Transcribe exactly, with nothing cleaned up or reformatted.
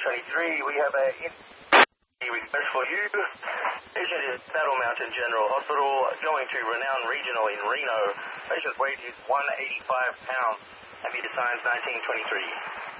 twenty-three, we have a request for you. Patient is Battle Mountain General Hospital, going to Renown Regional in Reno. Patient's weight is one hundred eighty-five pounds. Have you assigned nineteen twenty-three?